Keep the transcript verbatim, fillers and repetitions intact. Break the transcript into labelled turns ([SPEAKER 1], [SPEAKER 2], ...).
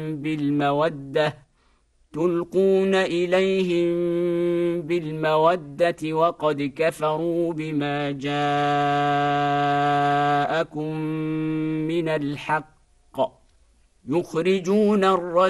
[SPEAKER 1] بالمودة تلقون إليهم بالمودة وقد كفروا بما جاءكم من الحق يخرجون الرسول